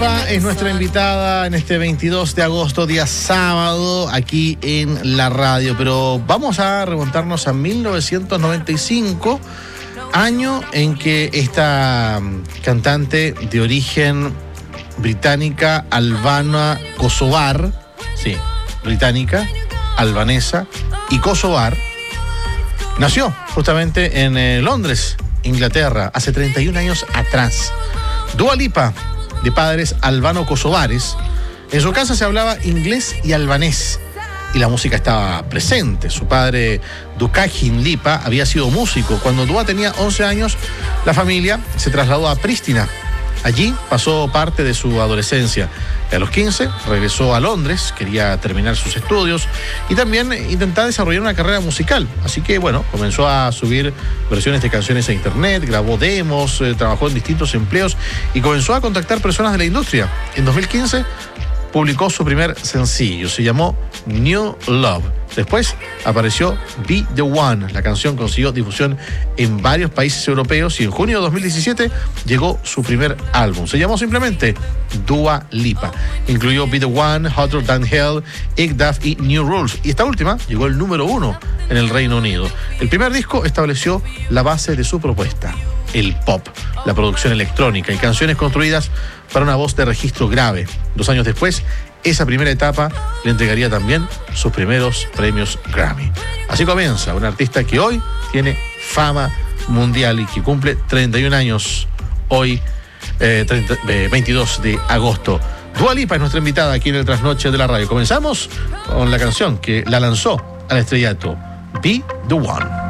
Lipa es nuestra invitada en este 22 de agosto, día sábado, aquí en la radio. Pero vamos a remontarnos a 1995, año en que esta cantante de origen británica, albana, kosovar, sí, británica, albanesa y kosovar, nació justamente en Londres, Inglaterra, hace 31 años atrás. Dua Lipa, de padres albano-kosovares, en su casa se hablaba inglés y albanés, y la música estaba presente. Su padre, Dukagin Lipa, había sido músico. Cuando Dua tenía 11 años, la familia se trasladó a Pristina. Allí pasó parte de su adolescencia. A los 15 regresó a Londres, quería terminar sus estudios y también intentar desarrollar una carrera musical. Así que, bueno, comenzó a subir versiones de canciones a internet, grabó demos, trabajó en distintos empleos y comenzó a contactar personas de la industria. En 2015 publicó su primer sencillo, se llamó New Love. Después apareció Be The One. La canción consiguió difusión en varios países europeos y en junio de 2017 llegó su primer álbum. Se llamó simplemente Dua Lipa. Incluyó Be The One, Hotter Than Hell, Igdaf y New Rules. Y esta última llegó al número 1 en el Reino Unido. El primer disco estableció la base de su propuesta: el pop, la producción electrónica y canciones construidas para una voz de registro grave. 2 años después, esa primera etapa le entregaría también sus primeros premios Grammy. Así comienza un artista que hoy tiene fama mundial y que cumple 31 años hoy, 22 de agosto. Dua Lipa es nuestra invitada aquí en el Trasnoche de la Radio. Comenzamos con la canción que la lanzó al estrellato, Be The One.